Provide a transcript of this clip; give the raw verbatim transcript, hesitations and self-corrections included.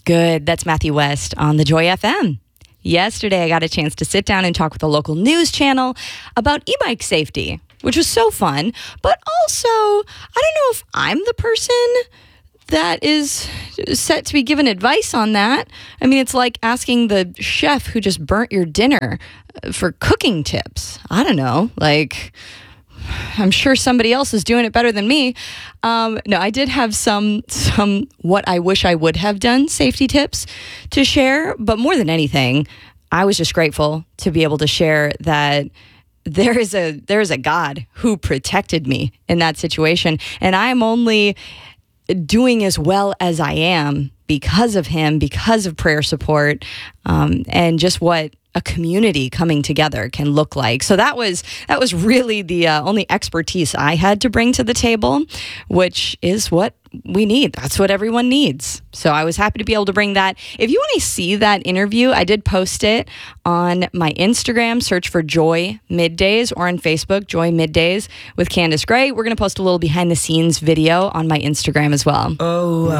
Good. That's Matthew West on the Joy F M. Yesterday, I got a chance to sit down and talk with a local news channel about e-bike safety, which was so fun. But also, I don't know if I'm the person that is set to be given advice on that. I mean, it's like asking the chef who just burnt your dinner for cooking tips. I don't know, like... I'm sure somebody else is doing it better than me. Um, no, I did have some some what I wish I would have done safety tips to share. But more than anything, I was just grateful to be able to share that there is a there is a God who protected me in that situation. And I'm only doing as well as I am because of him, because of prayer support, um, and just what a community coming together can look like. So that was that was really the uh, only expertise I had to bring to the table, which is what we need. That's what everyone needs. So I was happy to be able to bring that. If you want to see that interview, I did post it on my Instagram. Search for Joy Middays, or on Facebook, Joy Middays with Candace Gray. We're going to post a little behind the scenes video on my Instagram as well. Oh.